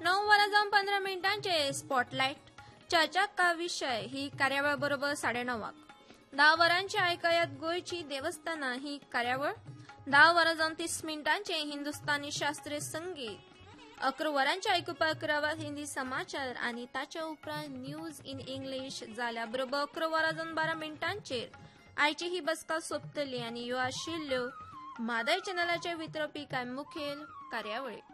9:15 spotlight चर्चा का विषय ही कार्यावळ बरोबर 9:30 10 वरांची ऐकूयात गोयची देवस्थाना ही कार्यावळ 10:30 हिंदुस्थानी शास्त्रीय संगीत 11 वरांची ऐकुपाक रावा हिंदी समाचार आणि ताच्या उपरांत न्यूज इन इंग्लिश जाल्या बरोबर 11:12 आयची ही बसका सोपतली आणि ह्यो आशिल्ल्यो मादय चॅनलाचे वितरपी कांय मुखेल कार्यावळी.